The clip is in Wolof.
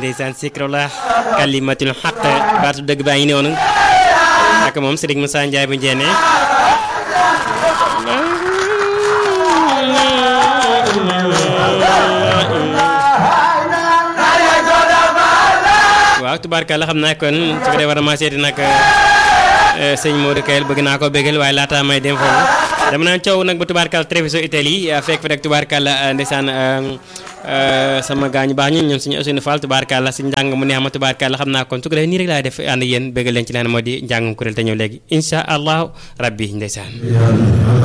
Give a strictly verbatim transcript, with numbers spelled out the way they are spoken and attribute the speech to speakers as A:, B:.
A: ndeysaan sikrullah kalimatul haqq baatu dëgg baa ngi noonu ak moom Serigne Moussa Ndiaye bu Njéene waaw tubaarkalla xam naa kon su ko dee war a maa seeti nag sëñ Modou Kayel bëgg naa ko bégal waaye laata may dem foofu dama naan coow nag ba tubaarkalla Treviso Italie fekk fa rek tubaarkalla ndeysaan sama gaañu baax ñun ñoom suñu Ousseynou Fall tubaarkalla si njàng mu neex ma tubaarkalla xam naa kon su ko defee nii rek laay def ànd ak yéen bégal leen ci leen moo di njàngum kuréel te ñëw léegi incha allahu rabbi ndeysaan